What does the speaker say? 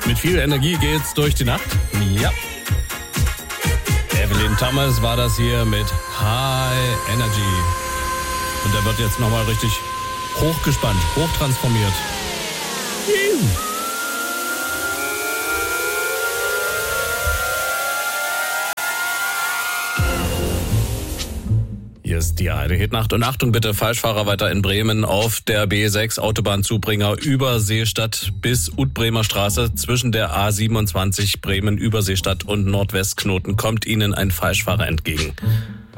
Mit viel Energie geht's durch die Nacht. Ja. Evelyn Thomas war das hier mit High Energy. Und der wird jetzt nochmal richtig hochgespannt, hochtransformiert. Hier ist die Heide-Hit-Nacht. Und Achtung bitte, Falschfahrer weiter in Bremen auf der B6 Autobahnzubringer über Seestadt bis Utbremer Straße zwischen der A27 Bremen-Überseestadt und Nordwestknoten kommt Ihnen ein Falschfahrer entgegen.